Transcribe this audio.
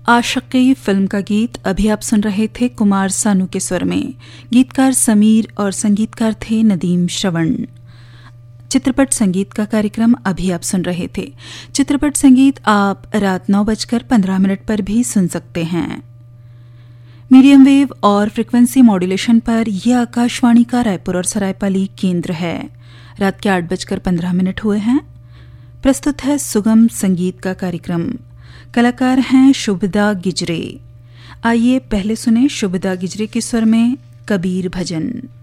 आशिकी film का गीत अभी आप सुन रहे थे कुमार सानू के स्वर में। गीतकार समीर और संगीतकार थे नदीम श्रवण। चित्रपट संगीत का कार्यक्रम अभी आप सुन रहे थे। चित्रपट संगीत आप रात 9:15 पर भी सुन सकते हैं। मीडियम वेव और फ्रिक्वेंसी मॉड्यूलेशन पर यह आकाशवाणी का रायपुर और सरायपाली केंद्र है। रात के 8:15 हुए हैं। प्रस्तुत है सुगम संगीत का कार्यक्रम। कलाकार हैं शुभदा गिजरे। आइए पहले सुने शुभदा गिजरे के स्वर में कबीर भजन।